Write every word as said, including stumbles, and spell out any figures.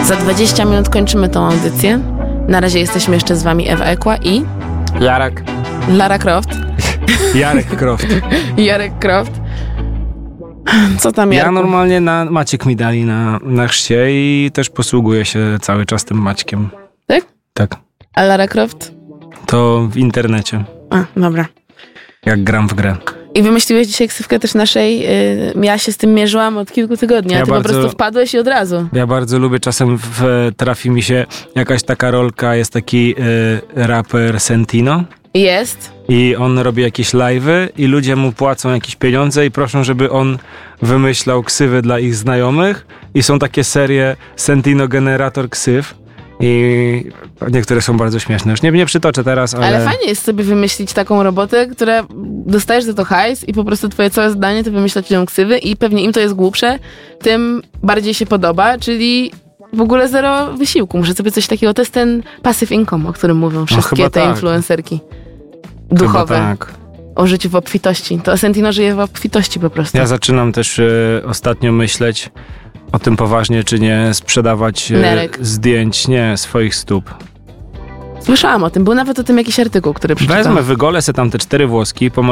Za dwadzieścia minut kończymy tą audycję. Na razie jesteśmy jeszcze z wami Ewa Ekła i... Jarek. Lara Croft. Jarek Croft. Jarek Croft. Co tam, Jarku? Ja normalnie na Maciek mi dali na, na chrzcie i też posługuję się cały czas tym Maćkiem. Tak? Tak. A Lara Croft? To w internecie. A, dobra. Jak gram w grę. I wymyśliłeś dzisiaj ksywkę też naszej. Yy, ja się z tym mierzyłam od kilku tygodni, a Ja ty bardzo- po prostu wpadłeś i od razu. Ja bardzo lubię, czasem w, trafi mi się jakaś taka rolka, jest taki y, raper Sentino Jest. i on robi jakieś live'y i ludzie mu płacą jakieś pieniądze i proszą, żeby on wymyślał ksywy dla ich znajomych i są takie serie Sentino Generator Ksyw i niektóre są bardzo śmieszne. Już nie, nie przytoczę teraz, ale... Ale fajnie jest sobie wymyślić taką robotę, która dostajesz za to hajs i po prostu twoje całe zdanie to wymyślać ludziom ksywy i pewnie im to jest głupsze, tym bardziej się podoba, czyli w ogóle zero wysiłku. Muszę sobie coś takiego, to jest ten passive income, o którym mówią wszystkie chyba te tak. influencerki Chyba duchowe. tak. O życiu w obfitości. To Sentino żyje w obfitości po prostu. Ja zaczynam też y, ostatnio myśleć o tym poważnie, czy nie sprzedawać y, Nerek. zdjęć, nie, swoich stóp. Słyszałam o tym, był nawet o tym jakiś artykuł, który przeczytałam. Wezmę, wygolę se tam te cztery włoski,